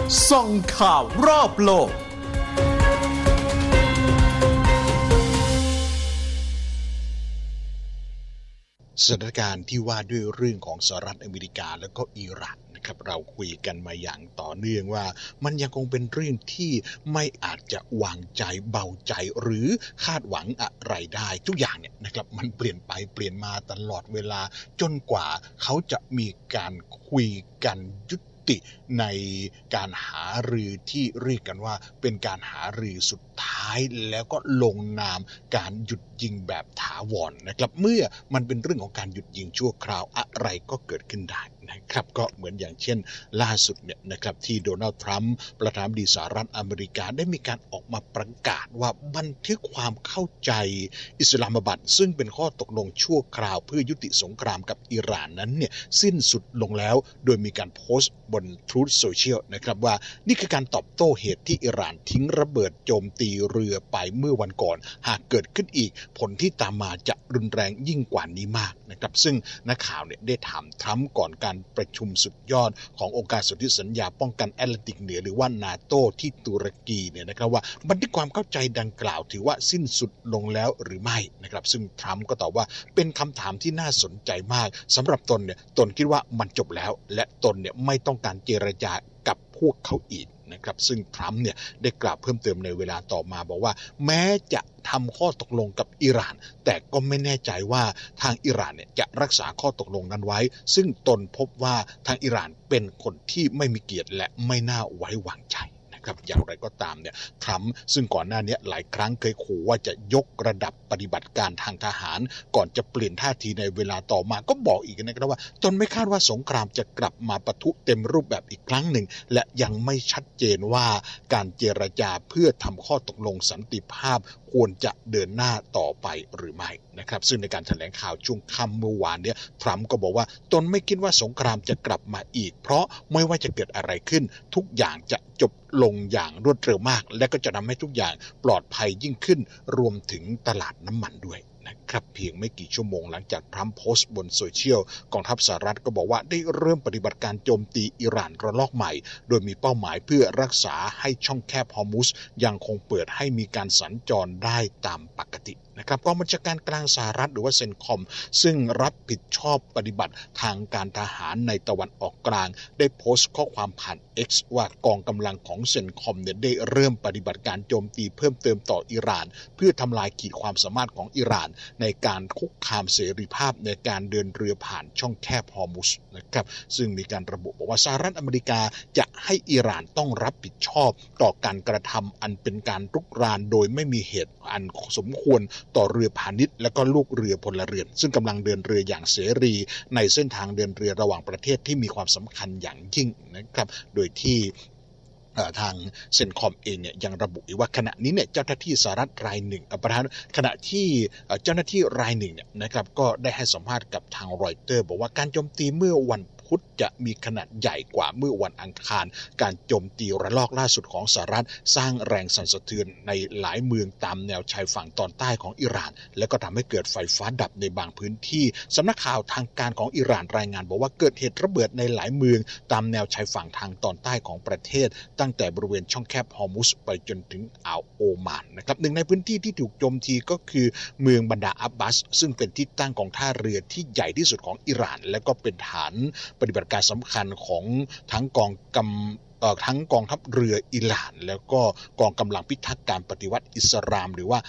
ส่องข่าวรอบโลกสถานการณ์ที่ว่าด้วยเรื่องของสหรัฐอเมริกาและก็อิหร่านนะครับเราคุยกันมาอย่างต่อเนื่องว่ามันยังคงเป็นเรื่องที่ไม่อาจจะวางใจเบาใจหรือคาดหวังอะไรได้ทุกอย่างเนี่ยนะครับมันเปลี่ยนไปเปลี่ยนมาตลอดเวลาจนกว่าเขาจะมีการคุยกันยุติในการหารือที่เรียกกันว่าเป็นการหารือสุดท้ายแล้วก็ลงนามการหยุดยิงแบบถาวรนะครับเมื่อมันเป็นเรื่องของการหยุดยิงชั่วคราวอะไรก็เกิดขึ้นได้นะครับก็เหมือนอย่างเช่นล่าสุดเนี่ยนะครับที่โดนัลด์ทรัมป์ประธานาธิบดีสหรัฐอเมริกาได้มีการออกมาประกาศว่าบันทึกความเข้าใจอิสลามบัดซึ่งเป็นข้อตกลงชั่วคราวเพื่อยุติสงครามกับอิหร่านนั้นเนี่ยสิ้นสุดลงแล้วโดยมีการโพสต์บน Truth Social นะครับว่านี่คือการตอบโต้เหตุที่อิหร่านทิ้งระเบิดโจมตีเรือไปเมื่อวันก่อนหากเกิดขึ้นอีกผลที่ตามมาจะรุนแรงยิ่งกว่านี้มากนะครับซึ่งนักข่าวเนี่ยได้ถามทรัมป์ก่อนการประชุมสุดยอดขององค์การสนธิสัญญาป้องกันแอตแลนติกเหนือหรือว่านาโตที่ตุรกีเนี่ยนะครับว่าบันทึกความเข้าใจดังกล่าวถือว่าสิ้นสุดลงแล้วหรือไม่นะครับซึ่งทรัมป์ก็ตอบว่าเป็นคำถามที่น่าสนใจมากสำหรับตนเนี่ยตนคิดว่ามันจบแล้วและตนเนี่ยไม่ต้องการเจรจากับพวกเขาอีกนะครับซึ่งทรัมป์เนี่ยได้กล่าวเพิ่มเติมในเวลาต่อมาบอกว่าแม้จะทำข้อตกลงกับอิหร่านแต่ก็ไม่แน่ใจว่าทางอิหร่านเนี่ยจะรักษาข้อตกลงนั้นไว้ซึ่งตนพบว่าทางอิหร่านเป็นคนที่ไม่มีเกียรติและไม่น่าไว้วางใจอย่างไรก็ตามเนี่ยทรัมป์ซึ่งก่อนหน้านี้หลายครั้งเคยขู่ว่าจะยกระดับปฏิบัติการทางทหารก่อนจะเปลี่ยนท่าทีในเวลาต่อมาก็บอกอีกนะครับว่าตนไม่คาดว่าสงครามจะกลับมาปะทุเต็มรูปแบบอีกครั้งหนึ่งและยังไม่ชัดเจนว่าการเจรจาเพื่อทำข้อตกลงสันติภาพควรจะเดินหน้าต่อไปหรือไม่นะครับซึ่งในการแถลงข่าวช่วงค่ำเมื่อวานเนี่ยทรัมป์ก็บอกว่าตนไม่คิดว่าสงครามจะกลับมาอีกเพราะไม่ว่าจะเกิดอะไรขึ้นทุกอย่างจะจบลงอย่างรวดเร็วมากและก็จะทำให้ทุกอย่างปลอดภัยยิ่งขึ้นรวมถึงตลาดน้ำมันด้วยนะครับเพียงไม่กี่ชั่วโมงหลังจากทรัมป์โพสต์บนโซเชียลกองทัพสหรัฐก็บอกว่าได้เริ่มปฏิบัติการโจมตีอิหร่านระลอกใหม่โดยมีเป้าหมายเพื่อรักษาให้ช่องแคบฮอร์มุซยังคงเปิดให้มีการสัญจรได้ตามปกตินะครับกองบัญชาการกลางสหรัฐหรือว่าเซนคอมซึ่งรับผิดชอบปฏิบัติทางการทหารในตะวันออกกลางได้โพสต์ข้อความผ่าน X ว่ากองกำลังของเซนคอมเนี่ยได้เริ่มปฏิบัติการโจมตีเพิ่มเติมต่ออิหร่านเพื่อทำลายขีดความสามารถของอิหร่านในการคุกคามเสรีภาพในการเดินเรือผ่านช่องแคบฮอร์มุซนะครับซึ่งมีการระบุบอกว่าสหรัฐอเมริกาจะให้อิหร่านต้องรับผิดชอบต่อการกระทำอันเป็นการรุกรานโดยไม่มีเหตุอันสมควรต่อเรือพาณิชย์และก็ลูกเรือพลเรือนซึ่งกำลังเดินเรืออย่างเสรีในเส้นทางเดินเรือระหว่างประเทศที่มีความสำคัญอย่างยิ่งนะครับโดยที่ทางเซนคอมเองเนี่ยยังระบุอีกว่าขณะนี้เนี่ยเจ้าหน้าที่สหรัฐรายหนึ่งขณะที่เจ้าหน้าที่รายหนึ่งเนี่ยนะครับก็ได้ให้สัมภาษณ์กับทางรอยเตอร์บอกว่าการโจมตีเมื่อวันพุธจะมีขนาดใหญ่กว่าเมื่อวันอังคารการโจมตีระลอกล่าสุดของสหรัฐสร้างแรงสั่นสะเทือนในหลายเมืองตามแนวชายฝั่งตอนใต้ของอิหร่านและก็ทำให้เกิดไฟฟ้าดับในบางพื้นที่สำนักข่าวทางการของอิหร่านรายงานบอกว่าเกิดเหตุระเบิดในหลายเมืองตามแนวชายฝั่งทางตอนใต้ของประเทศตั้งแต่บริเวณช่องแคบฮอร์มุซไปจนถึงอ่าวโอมานนะครับหนึ่งในพื้นที่ที่ถูกโจมตีก็คือเมืองบันดาอับบาสซึ่งเป็นที่ตั้งของท่าเรือที่ใหญ่ที่สุดของอิหร่านและก็เป็นฐานปฏิบัติการสำคัญของทั้งกองทัพเรืออิหร่านแล้วก็กองกำลังพิทักษ์การปฏิวัติอิสลามหรือว่า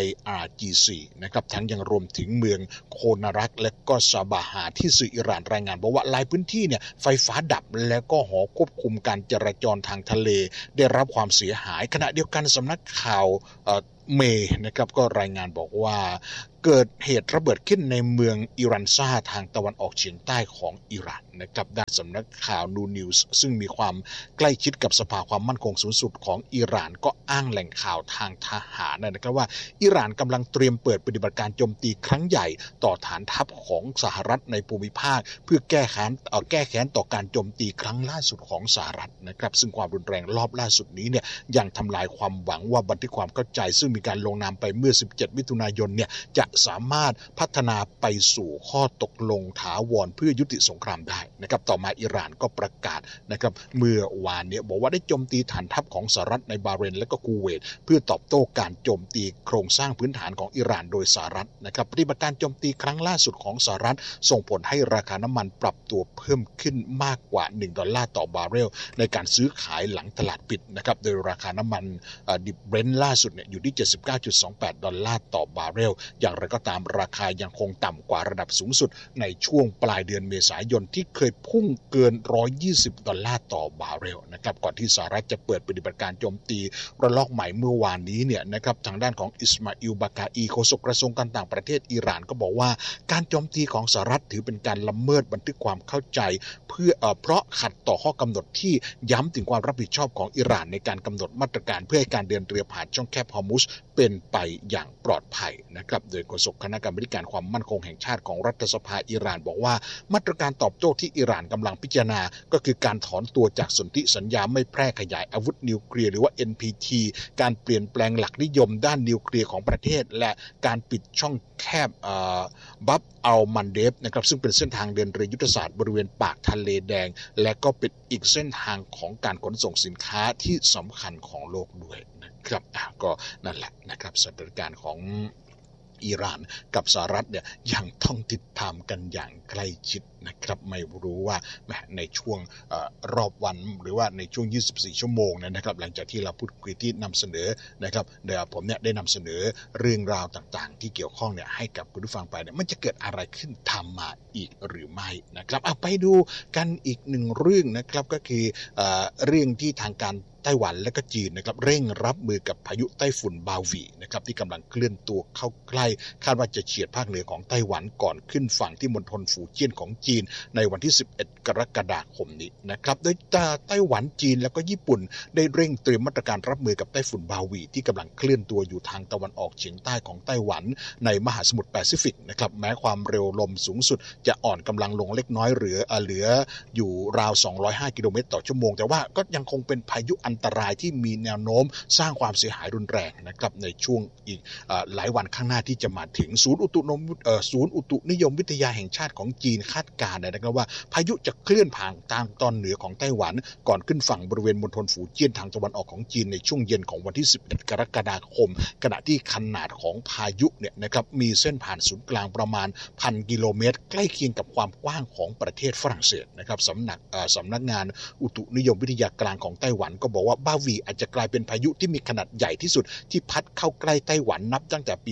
IRGC นะครับทั้งยังรวมถึงเมืองโคนารักและก็ซาบาฮาที่สื่ออิหร่านรายงานบอกว่าหลายพื้นที่เนี่ยไฟฟ้าดับแล้วก็หอควบคุมการจราจรทางทะเลได้รับความเสียหายขณะเดียวกันสำนักข่าวเมนะครับก็รายงานบอกว่าเกิดเหตุระเบิดขึ้นในเมืองอิรันซาทางตะวันออกเฉียงใต้ของอิหร่านนะครับด้านสำนักข่าวนูนิวส์ซึ่งมีความใกล้ชิดกับสภาความมั่นคงสูงสุดของอิหร่านก็อ้างแหล่งข่าวทางทหารนะครับว่าอิหร่านกำลังเตรียมเปิดปฏิบัติการโจมตีครั้งใหญ่ต่อฐานทัพของสหรัฐในภูมิภาคเพื่อแก้แค้นต่อการโจมตีครั้งล่าสุดของสหรัฐนะครับซึ่งความรุนแรงรอบล่าสุดนี้เนี่ยยังทำลายความหวังว่าบันทึกความเข้าใจซึ่งมีการลงนามไปเมื่อ17มิถุนายนเนี่ยจะสามารถพัฒนาไปสู่ข้อตกลงถาวรเพื่อยุติสงครามได้นะครับต่อมาอิหร่านก็ประกาศนะครับเมื่อวานนี้บอกว่าได้โจมตีฐานทัพของสหรัฐในบาห์เรนและก็คูเวตเพื่อตอบโต้การโจมตีโครงสร้างพื้นฐานของอิหร่านโดยสหรัฐนะครับปฏิบัติการโจมตีครั้งล่าสุดของสหรัฐส่งผลให้ราคาน้ำมันปรับตัวเพิ่มขึ้นมากกว่า$1ต่อบาร์เรลในการซื้อขายหลังตลาดปิดนะครับโดยราคาน้ำมันดิบเบรนท์ล่าสุดเนี่ยอยู่ที่$79.28ต่อบาร์เรลอย่างไรก็ตามราคายังคงต่ำกว่าระดับสูงสุดในช่วงปลายเดือนเมษายนที่เคยพุ่งเกิน$120ต่อบาร์เรลนะครับก่อนที่สหรัฐจะเปิดปฏิบัติการโจมตีระลอกใหม่เมื่อวานนี้เนี่ยนะครับทางด้านของอิสมาอิล บากาอีโฆษกกระทรวงการต่างประเทศอิหร่านก็บอกว่าการโจมตีของสหรัฐถือเป็นการละเมิดบันทึกความเข้าใจเพราะขัดต่อข้อกำหนดที่ย้ำถึงความรับผิดชอบของอิหร่านในการกำหนดมาตรการเพื่อให้การเดินเรือผ่านช่องแคบฮอร์มุซเป็นไปอย่างปลอดภัยนะครับโดยโฆษกคณะกรรมการความมั่นคงแห่งชาติของรัฐสภาอิหร่านบอกว่ามาตรการตอบโต้ที่อิหร่านกำลังพิจารณาก็คือการถอนตัวจากสนธิสัญญาไม่แพร่ขยายอาวุธนิวเคลียร์หรือว่า NPT การเปลี่ยนแปลงหลักนิยมด้านนิวเคลียร์ของประเทศและการปิดช่องแคบบับอัลมันเดฟนะครับซึ่งเป็นเส้นทางเดินเรือยุทธศาสตร์บริเวณปากทะเลแดงและก็เป็นอีกเส้นทางของการขนส่งสินค้าที่สำคัญของโลกด้วยนะครับก็นั่นแหละนะครับสถานการณ์ของอิหร่านกับสหรัฐเนี่ยยังต้องติดตามกันอย่างใกล้ชิดนะครับไม่รู้ว่าในช่วงรอบวันหรือว่าในช่วง24ชั่วโมงนะครับหลังจากที่เราพูดคุยที่นำเสนอนะครับเดี๋ยวผมเนี่ยได้นำเสนอเรื่องราวต่างๆที่เกี่ยวข้องเนี่ยให้กับคุณผู้ฟังไปเนี่ยมันจะเกิดอะไรขึ้นตามมาอีกหรือไม่นะครับไปดูกันอีกหนึ่งเรื่องนะครับก็คือเรื่องที่ทางการไต้หวันและก็จีนนะครับเร่งรับมือกับพายุไต้ฝุ่นบาหวีนะครับที่กำลังเคลื่อนตัวเข้าใกล้คาดว่าจะเฉียดภาคเหนือของไต้หวันก่อนขึ้นฝั่งที่มณฑลฝูเจี้ยนของจีนในวันที่11กรกฎาคมนี้นะครับโดยไต้หวันจีนแล้วก็ญี่ปุ่นได้เร่งเตรียมมาตรการรับมือกับไต้ฝุ่นบาหวีที่กำลังเคลื่อนตัวอยู่ทางตะวันออกเฉียงใต้ของไต้หวันในมหาสมุทรแปซิฟิกนะครับแม้ความเร็วลมสูงสุดจะอ่อนกำลังลงเล็กน้อยเหลืออยู่ราว205กิโลเมตรต่อชั่วโมงแต่ว่าก็ยังคงเป็นพายุอันตรายที่มีแนวโน้มสร้างความเสียหายรุนแรงนะครับในช่วงอีกหลายวันข้างหน้าที่จะมาถึงศูนย์อุตุนิยมวิทยาแห่งชาติของจีนคาดการณ์นะครับว่าพายุจะเคลื่อนผ่านทางตอนเหนือของไต้หวันก่อนขึ้นฝั่งบริเวณมณฑลฝูเจี้ยนทางตะวันออกของจีนในช่วงเย็นของวันที่11กรกฎาคมขณะที่ขนาดของพายุเนี่ยนะครับมีเส้นผ่านศูนย์กลางประมาณ 1,000 กิโลเมตรใกล้เคียงกับความกว้างของประเทศฝรั่งเศสนะครับสำนักงานอุตุนิยมวิทยากลางของไต้หวันก็บอกว่าบาหวีอาจจะกลายเป็นพายุที่มีขนาดใหญ่ที่สุดที่พัดเข้าใกล้ไต้หวันนับตั้งแต่ปี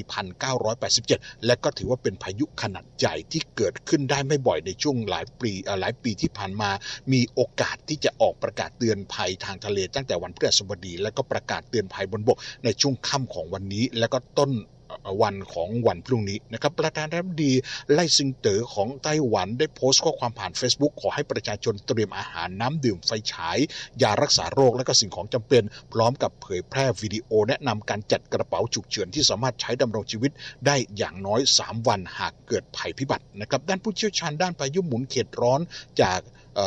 1987และก็ถือว่าเป็นพายุขนาดใหญ่ที่เกิดขึ้นได้ไม่บ่อยในช่วงหลายปีที่ผ่านมามีโอกาสที่จะออกประกาศเตือนภัยทางทะเลตั้งแต่วันพฤหัสบดีและก็ประกาศเตือนภัยบนบกในช่วงค่ำของวันนี้และก็ต้นวันของวันพรุ่งนี้นะครับประธานาธิบดีไล่ซิงเต๋อของไต้หวันได้โพสต์ข้อความผ่าน Facebook ขอให้ประชาชนเตรียมอาหารน้ำดื่มไฟฉายยารักษาโรคและก็สิ่งของจำเป็นพร้อมกับเผยแพร่วิดีโอแนะนำการจัดกระเป๋าฉุกเฉินที่สามารถใช้ดำรงชีวิตได้อย่างน้อย3วันหากเกิดภัยพิบัตินะครับด้านผู้เชี่ยวชาญด้านพายุหมุนเขตร้อนจาก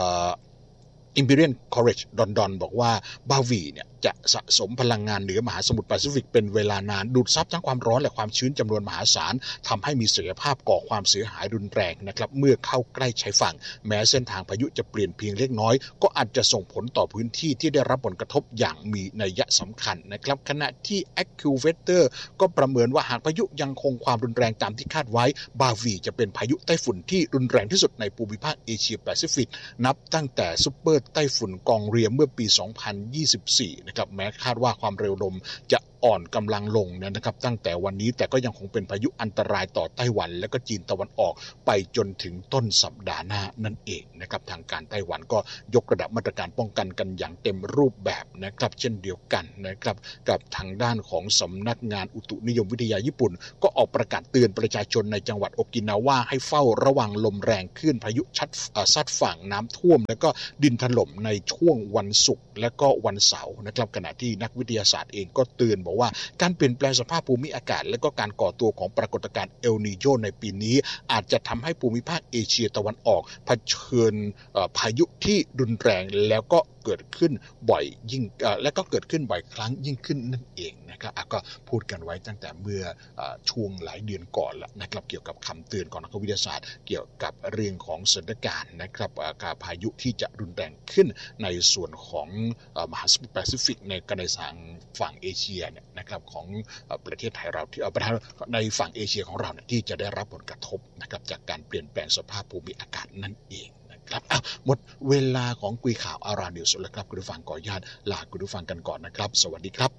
Imperial College London บอกว่าบาหวีเนี่ยจะสะสมพลังงานเหนือมหาสมุทรแปซิฟิกเป็นเวลานานดูดซับทั้งความร้อนและความชื้นจำนวนมหาศาลทำให้มีศักยภาพก่อความเสียหายรุนแรงนะครับเมื่อเข้าใกล้ชายฝั่งแม้เส้นทางพายุจะเปลี่ยนเพียงเล็กน้อยก็อาจจะส่งผลต่อพื้นที่ที่ได้รับผลกระทบอย่างมีนัยสำคัญนะครับขณะที่ AccuWeather ก็ประเมินว่าหากพายุยังคงความรุนแรงตามที่คาดไว้บาหวีจะเป็นพายุไต้ฝุ่นที่รุนแรงที่สุดในภูมิภาคเอเชียแปซิฟิกนับตั้งแต่ซุปเปอร์ไต้ฝุ่นกองเรียเมื่อปี2024นะครับแม้คาดว่าความเร็วลมจะอ่อนกำลังลงนะครับตั้งแต่วันนี้แต่ก็ยังคงเป็นพายุอันตรายต่อไต้หวันและก็จีนตะวันออกไปจนถึงต้นสัปดาห์หน้านั่นเองนะครับทางการไต้หวันก็ยกระดับมาตรการป้องกันกันอย่างเต็มรูปแบบนะครับเช่นเดียวกันนะครับกับทางด้านของสำนักงานอุตุนิยมวิทยาญี่ปุ่นก็ออกประกาศเตือนประชาชนในจังหวัดโอกินาวาให้เฝ้าระวังลมแรงคลื่นพายุซัดฝั่งน้ำท่วมและก็ดินถล่มในช่วงวันศุกร์และก็วันเสาร์นะครับขณะที่นักวิทยาศาสตร์เองก็เตือนบอกว่าการเปลี่ยนแปลงสภาพภูมิอากาศและก็การก่อตัวของปรากฏการณ์เอลนีโญในปีนี้อาจจะทำให้ภูมิภาคเอเชียตะวันออกเผชิญพายุที่รุนแรงแล้วก็เกิดขึ้นบ่อยยิ่งและก็เกิดขึ้นบ่อยครั้งยิ่งขึ้นนั่นเองนะครับก็พูดกันไว้ตั้งแต่เมื่อช่วงหลายเดือนก่อนแล้วนะครับเกี่ยวกับคำเตือนของนักวิทยาศาสตร์เกี่ยวกับเรื่องของสถานการณ์นะครับพายุที่จะรุนแรงขึ้นในส่วนของมหาสมุทรแปซิฟิกในฝั่งเอเชียเนี่ยนะครับของประเทศไทยเราที่ในฝั่งเอเชียของเราเนี่ยที่จะได้รับผลกระทบนะครับจากการเปลี่ยนแปลงสภาพภูมิอากาศนั่นเองครับหมดเวลาของคุยข่าวอารานิวส์แล้วครับคุณผู้ฟังขออนุญาตลาคุณผู้ฟังกันก่อนนะครับสวัสดีครับ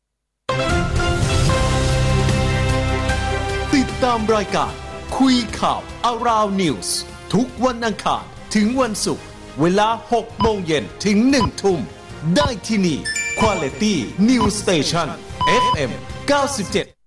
ติดตามรายการคุยข่าวอารานิวส์ทุกวันอังคารถึงวันศุกร์เวลา 6 โมงเย็นถึง 1 ทุ่มได้ที่นี่ Quality News Station FM 97